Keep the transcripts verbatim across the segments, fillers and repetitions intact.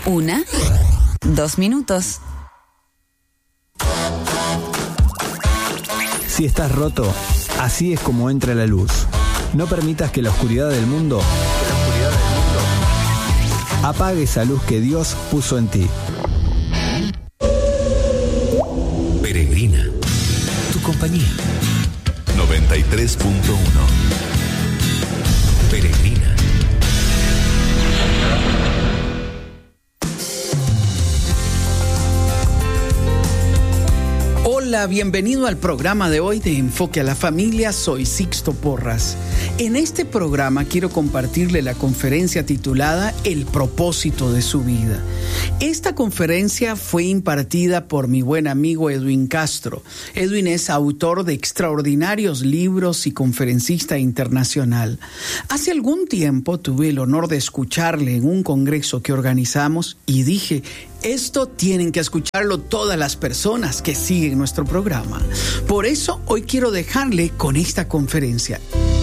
Una, dos minutos. Si estás roto, así es como entra la luz. No permitas que la oscuridad del mundo, que la oscuridad del mundo apague esa luz que Dios puso en ti. Peregrina, tu compañía. noventa y tres punto uno. Peregrina. Hola, bienvenido al programa de hoy de Enfoque a la Familia. Soy Sixto Porras. En este programa quiero compartirle la conferencia titulada El propósito de su vida. Esta conferencia fue impartida por mi buen amigo Edwin Castro. Edwin es autor de extraordinarios libros y conferencista internacional. Hace algún tiempo tuve el honor de escucharle en un congreso que organizamos y dije: esto tienen que escucharlo todas las personas que siguen nuestro programa. Por eso hoy quiero dejarle con esta conferencia.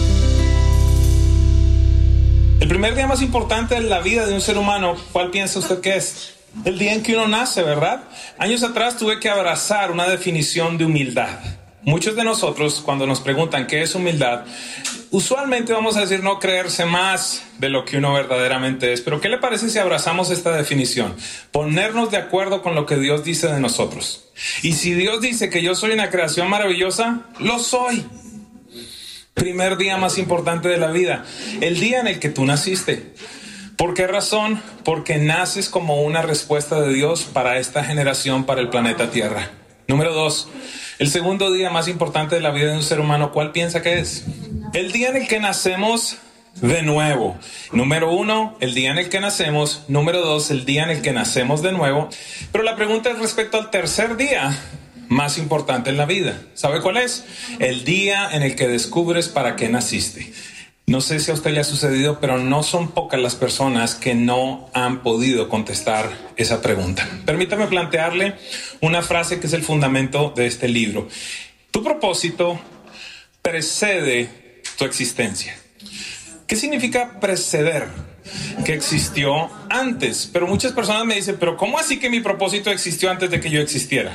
El primer día más importante de la vida de un ser humano, ¿cuál piensa usted que es? El día en que uno nace, ¿verdad? Años atrás tuve que abrazar una definición de humildad. Muchos de nosotros, cuando nos preguntan qué es humildad, usualmente vamos a decir no creerse más de lo que uno verdaderamente es. Pero ¿qué le parece si abrazamos esta definición? Ponernos de acuerdo con lo que Dios dice de nosotros. Y si Dios dice que yo soy una creación maravillosa, lo soy. Primer día más importante de la vida, el día en el que tú naciste. ¿Por qué razón? Porque naces como una respuesta de Dios para esta generación, para el planeta Tierra. Número dos, el segundo día más importante de la vida de un ser humano, ¿cuál piensa que es? El día en el que nacemos de nuevo. Número uno, el día en el que nacemos. Número dos, el día en el que nacemos de nuevo. Pero la pregunta es respecto al tercer día más importante en la vida. ¿Sabe cuál es? El día en el que descubres para qué naciste. No sé si a usted le ha sucedido, pero no son pocas las personas que no han podido contestar esa pregunta. Permítame plantearle una frase que es el fundamento de este libro. Tu propósito precede tu existencia. ¿Qué significa preceder? Que existió antes. Pero muchas personas me dicen, ¿pero cómo así que mi propósito existió antes de que yo existiera?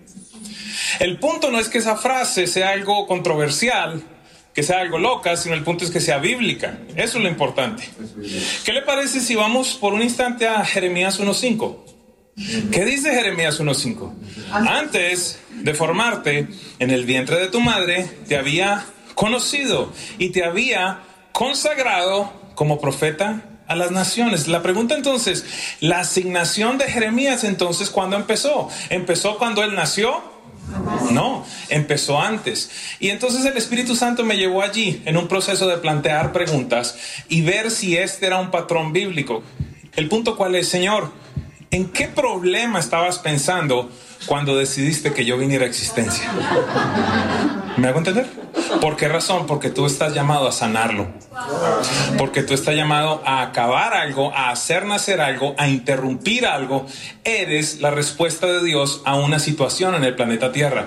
El punto no es que esa frase sea algo controversial, que sea algo loca, sino el punto es que sea bíblica. Eso es lo importante. ¿Qué le parece si vamos por un instante a Jeremías uno cinco? ¿Qué dice Jeremías uno cinco? Antes de formarte en el vientre de tu madre, te había conocido y te había consagrado como profeta a las naciones. La pregunta entonces, la asignación de Jeremías entonces, ¿cuándo empezó? ¿Empezó cuando él nació? No, empezó antes. Y entonces el Espíritu Santo me llevó allí en un proceso de plantear preguntas y ver si este era un patrón bíblico. El punto cuál es, Señor, ¿en qué problema estabas pensando cuando decidiste que yo viniera a existencia? ¿Me hago entender? ¿Por qué razón? Porque tú estás llamado a sanarlo. Porque tú estás llamado a acabar algo, a hacer nacer algo, a interrumpir algo. Eres la respuesta de Dios a una situación en el planeta Tierra.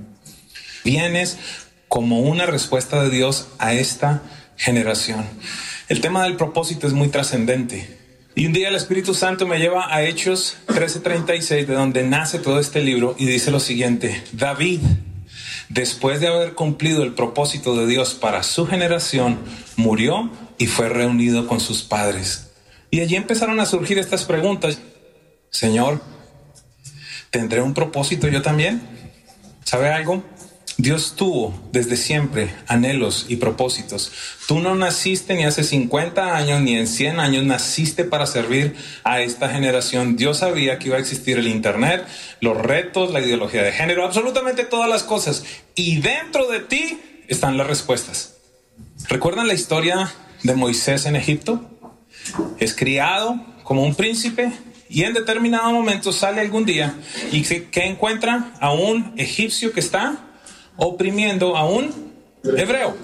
Vienes como una respuesta de Dios a esta generación. El tema del propósito es muy trascendente. Y un día el Espíritu Santo me lleva a Hechos trece treinta y seis, de donde nace todo este libro, y dice lo siguiente: David, después de haber cumplido el propósito de Dios para su generación, murió y fue reunido con sus padres. Y allí empezaron a surgir estas preguntas. Señor, ¿tendré un propósito yo también? ¿Sabe algo? Dios tuvo desde siempre anhelos y propósitos. Tú no naciste ni hace cincuenta años ni en cien años, naciste para servir a esta generación. Dios sabía que iba a existir el internet, los retos, la ideología de género, absolutamente todas las cosas. Y dentro de ti están las respuestas. ¿Recuerdan la historia de Moisés en Egipto? Es criado como un príncipe y en determinado momento sale algún día y ¿qué encuentra? A un egipcio que está oprimiendo a un hebreo.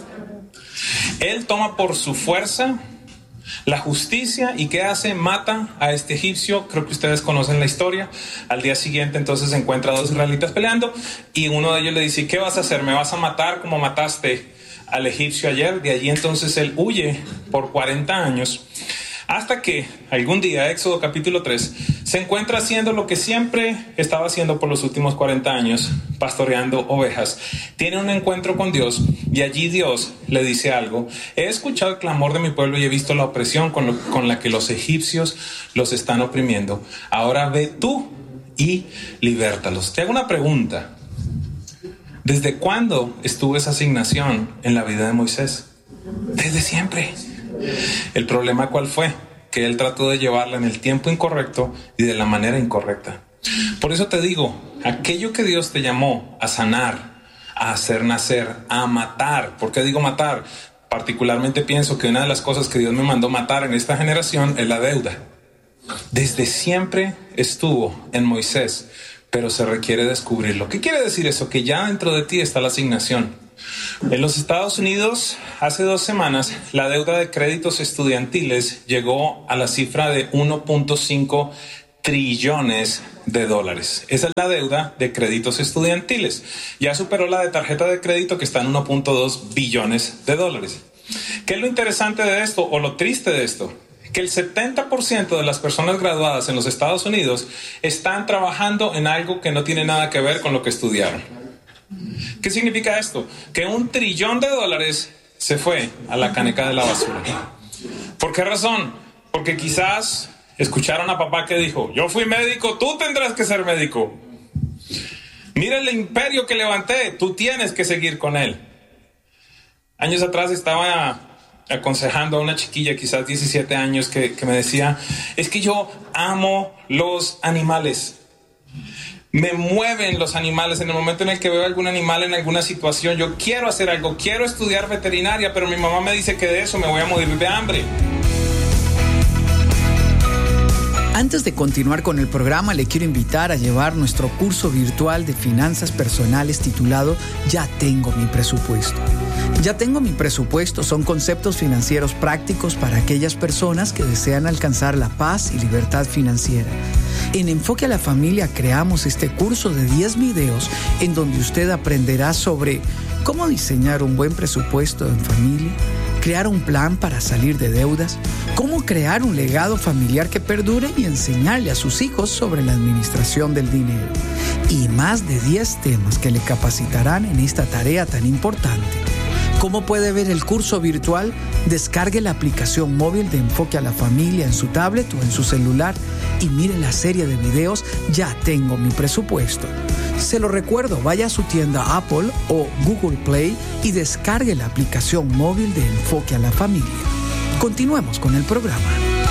Él toma por su fuerza la justicia y ¿qué hace? Mata a este egipcio. Creo que ustedes conocen la historia. Al día siguiente entonces encuentra a dos israelitas peleando y uno de ellos le dice: ¿qué vas a hacer? ¿Me vas a matar como mataste al egipcio ayer? De allí entonces él huye por cuarenta años Hasta que algún día, Éxodo capítulo tres, se encuentra haciendo lo que siempre estaba haciendo por los últimos cuarenta años, pastoreando ovejas. Tiene un encuentro con Dios y allí Dios le dice algo. He escuchado el clamor de mi pueblo y he visto la opresión con, lo, con la que los egipcios los están oprimiendo. Ahora ve tú y libértalos. Te hago una pregunta. ¿Desde cuándo estuvo esa asignación en la vida de Moisés? Desde siempre. ¿El problema cuál fue? Que él trató de llevarla en el tiempo incorrecto y de la manera incorrecta. Por eso te digo, aquello que Dios te llamó a sanar, a hacer nacer, a matar. ¿Por qué digo matar? Particularmente pienso que una de las cosas que Dios me mandó matar en esta generación es la deuda. Desde siempre estuvo en Moisés, pero se requiere descubrirlo. ¿Qué quiere decir eso? Que ya dentro de ti está la asignación. En los Estados Unidos, hace dos semanas, la deuda de créditos estudiantiles llegó a la cifra de uno punto cinco trillones de dólares. Esa es la deuda de créditos estudiantiles. Ya superó la de tarjeta de crédito, que está en uno punto dos billones de dólares. ¿Qué es lo interesante de esto o lo triste de esto? Que el setenta por ciento de las personas graduadas en los Estados Unidos están trabajando en algo que no tiene nada que ver con lo que estudiaron. ¿Qué significa esto? Que un trillón de dólares se fue a la caneca de la basura. ¿Por qué razón? Porque quizás escucharon a papá que dijo: yo fui médico, tú tendrás que ser médico. Mira el imperio que levanté, tú tienes que seguir con él. Años atrás estaba aconsejando a una chiquilla, quizás diecisiete años, que, que me decía: es que yo amo los animales. Me mueven los animales. En el momento en el que veo algún animal en alguna situación, yo quiero hacer algo, quiero estudiar veterinaria, pero mi mamá me dice que de eso me voy a morir de hambre. Antes de continuar con el programa, le quiero invitar a llevar nuestro curso virtual de finanzas personales titulado Ya tengo mi presupuesto. Ya tengo mi presupuesto son conceptos financieros prácticos para aquellas personas que desean alcanzar la paz y libertad financiera. En Enfoque a la Familia creamos este curso de diez videos en donde usted aprenderá sobre cómo diseñar un buen presupuesto en familia, crear un plan para salir de deudas, cómo crear un legado familiar que perdure y enseñarle a sus hijos sobre la administración del dinero. Y más de diez temas que le capacitarán en esta tarea tan importante. ¿Cómo puede ver el curso virtual? Descargue la aplicación móvil de Enfoque a la Familia en su tablet o en su celular y mire la serie de videos Ya tengo mi presupuesto. Se lo recuerdo, vaya a su tienda Apple o Google Play y descargue la aplicación móvil de Enfoque a la Familia. Continuemos con el programa.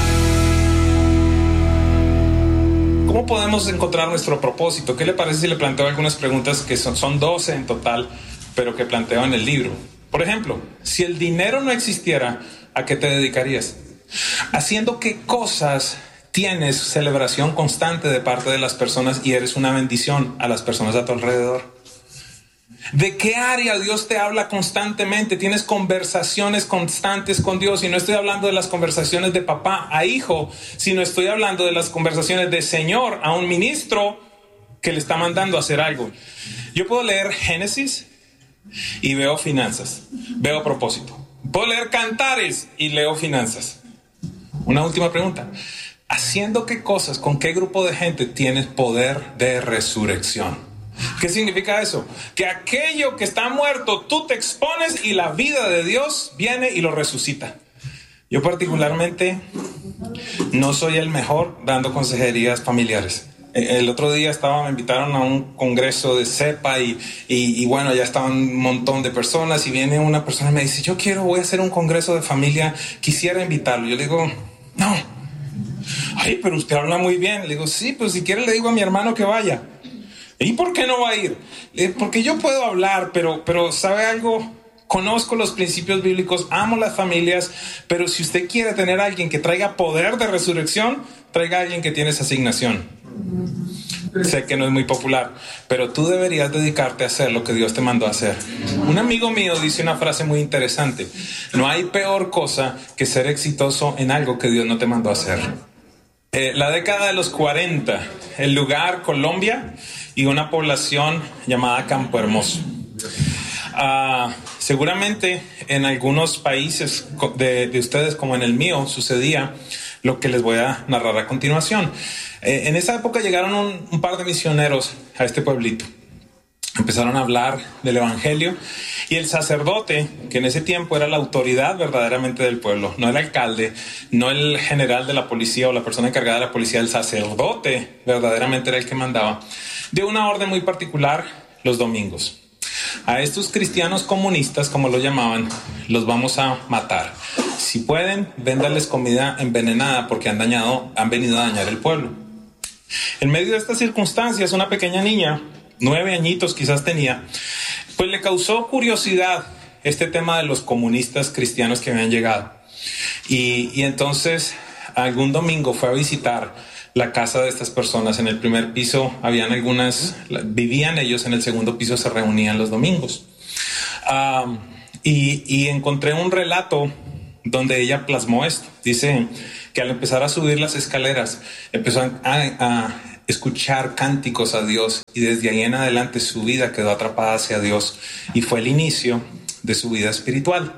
¿Cómo podemos encontrar nuestro propósito? ¿Qué le parece si le planteo algunas preguntas que son, son doce en total, pero que planteo en el libro? Por ejemplo, si el dinero no existiera, ¿a qué te dedicarías? ¿Haciendo qué cosas tienes celebración constante de parte de las personas y eres una bendición a las personas a tu alrededor? ¿De qué área Dios te habla constantemente? ¿Tienes conversaciones constantes con Dios? Y no estoy hablando de las conversaciones de papá a hijo, sino estoy hablando de las conversaciones de Señor a un ministro que le está mandando a hacer algo. Yo puedo leer Génesis y veo finanzas, veo propósito. Puedo leer Cantares y leo finanzas. Una última pregunta. ¿Haciendo qué cosas, con qué grupo de gente tienes poder de resurrección? ¿Qué significa eso? Que aquello que está muerto, tú te expones y la vida de Dios viene y lo resucita. Yo particularmente no soy el mejor dando consejerías familiares. El otro día estaba, me invitaron a un congreso de CEPA y, y, y bueno, ya estaban un montón de personas y viene una persona y me dice: yo quiero, voy a hacer un congreso de familia, quisiera invitarlo. Yo le digo: no. Ay, pero usted habla muy bien. Le digo: sí, pues si quiere le digo a mi hermano que vaya. ¿Y por qué no va a ir? Eh, porque yo puedo hablar, pero, pero ¿sabe algo? Conozco los principios bíblicos, amo las familias, pero si usted quiere tener a alguien que traiga poder de resurrección, traiga a alguien que tiene esa asignación. Sé que no es muy popular, pero tú deberías dedicarte a hacer lo que Dios te mandó a hacer. Un amigo mío dice una frase muy interesante: no hay peor cosa que ser exitoso en algo que Dios no te mandó a hacer. Eh, la década de los cuarenta, el lugar Colombia y una población llamada Campo Hermoso. Uh, seguramente en algunos países de, de ustedes, como en el mío, sucedía lo que les voy a narrar a continuación. Eh, en esa época llegaron un, un par de misioneros a este pueblito. Empezaron a hablar del evangelio y el sacerdote, que en ese tiempo era la autoridad verdaderamente del pueblo, no el alcalde, no el general de la policía o la persona encargada de la policía, el sacerdote verdaderamente era el que mandaba, dio una orden muy particular los domingos. A estos cristianos comunistas, como lo llamaban, los vamos a matar. Si pueden, véndanles comida envenenada porque han dañado, han venido a dañar el pueblo. En medio de estas circunstancias, una pequeña niña, nueve añitos quizás tenía, pues le causó curiosidad este tema de los comunistas cristianos que habían llegado. Y, y entonces algún domingo fue a visitar la casa de estas personas. En el primer piso habían algunas, vivían ellos, en el segundo piso se reunían los domingos. Um, y, y encontré un relato donde ella plasmó esto. Dice que al empezar a subir las escaleras empezó a, a escuchar cánticos a Dios y desde ahí en adelante su vida quedó atrapada hacia Dios y fue el inicio de su vida espiritual.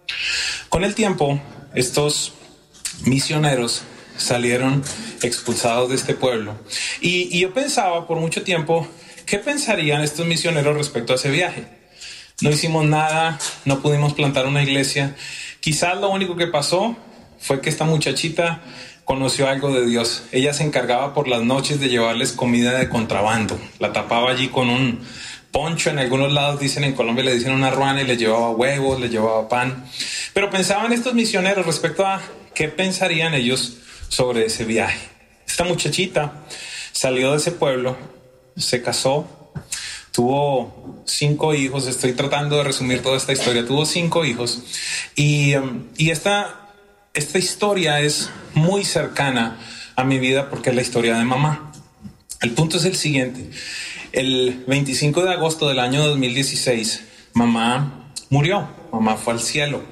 Con el tiempo, estos misioneros salieron expulsados de este pueblo y, y yo pensaba por mucho tiempo, ¿qué pensarían estos misioneros respecto a ese viaje? No hicimos nada, no pudimos plantar una iglesia. Quizás lo único que pasó fue que esta muchachita conoció algo de Dios. Ella se encargaba por las noches de llevarles comida de contrabando. La tapaba allí con un poncho. En algunos lados dicen, en Colombia le dicen una ruana, y le llevaba huevos, le llevaba pan. Pero pensaban estos misioneros respecto a qué pensarían ellos sobre ese viaje. Esta muchachita salió de ese pueblo, se casó, tuvo cinco hijos. Estoy tratando de resumir toda esta historia. Tuvo cinco hijos y, um, y esta Esta historia es muy cercana a mi vida porque es la historia de mamá. El punto es el siguiente. El veinticinco de agosto del año dos mil dieciséis, mamá murió. Mamá fue al cielo.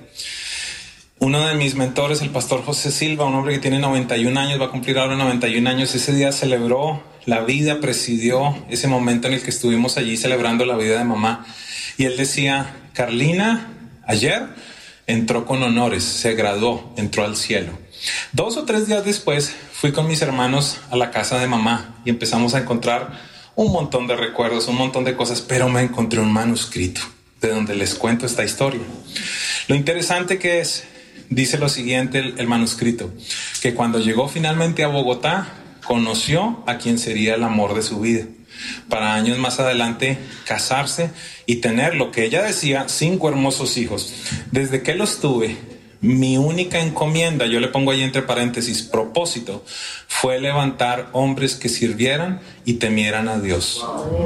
Uno de mis mentores, el pastor José Silva, un hombre que tiene noventa y un años, va a cumplir ahora noventa y un años. Ese día celebró la vida, presidió ese momento en el que estuvimos allí celebrando la vida de mamá. Y él decía, Carlina, ayer entró con honores, se graduó, entró al cielo. Dos o tres días después fui con mis hermanos a la casa de mamá y empezamos a encontrar un montón de recuerdos, un montón de cosas, pero me encontré un manuscrito de donde les cuento esta historia. Lo interesante que es, dice lo siguiente el, el manuscrito, que cuando llegó finalmente a Bogotá, conoció a quien sería el amor de su vida. Para años más adelante casarse y tener lo que ella decía, cinco hermosos hijos. Desde que los tuve, mi única encomienda, yo le pongo ahí entre paréntesis, propósito, fue levantar hombres que sirvieran y temieran a Dios.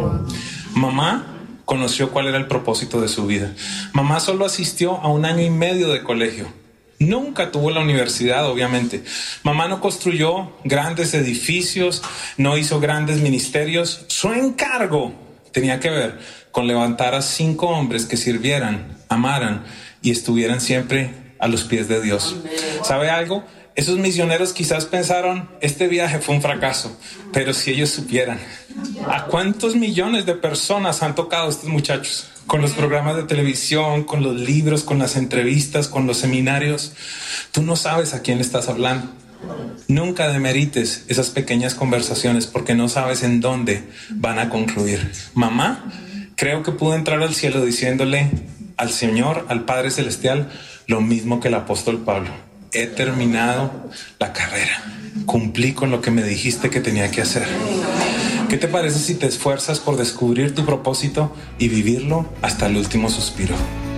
Mamá conoció cuál era el propósito de su vida. Mamá solo asistió a un año y medio de colegio. Nunca tuvo la universidad, obviamente. Mamá no construyó grandes edificios, no hizo grandes ministerios. Su encargo tenía que ver con levantar a cinco hombres que sirvieran, amaran y estuvieran siempre a los pies de Dios. ¿Sabe algo? Esos misioneros quizás pensaron, este viaje fue un fracaso, pero si ellos supieran a cuántos millones de personas han tocado estos muchachos, con los programas de televisión, con los libros, con las entrevistas, con los seminarios, tú no sabes a quién le estás hablando. Nunca demerites esas pequeñas conversaciones porque no sabes en dónde van a concluir. Mamá, creo que pudo entrar al cielo diciéndole al Señor, al Padre Celestial, lo mismo que el apóstol Pablo. He terminado la carrera. Cumplí con lo que me dijiste que tenía que hacer. ¿Qué te parece si te esfuerzas por descubrir tu propósito y vivirlo hasta el último suspiro?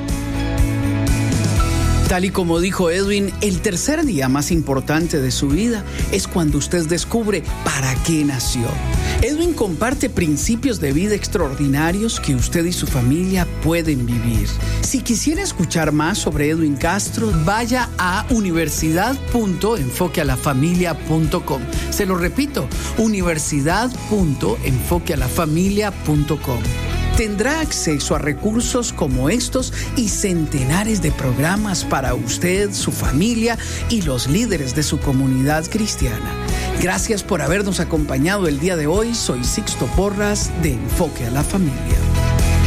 Tal y como dijo Edwin, el tercer día más importante de su vida es cuando usted descubre para qué nació. Edwin comparte principios de vida extraordinarios que usted y su familia pueden vivir. Si quisiera escuchar más sobre Edwin Castro, vaya a universidad punto enfoque a la familia punto com. Se lo repito, universidad punto enfoque a la familia punto com. Tendrá acceso a recursos como estos y centenares de programas para usted, su familia y los líderes de su comunidad cristiana. Gracias por habernos acompañado el día de hoy. Soy Sixto Porras de Enfoque a la Familia.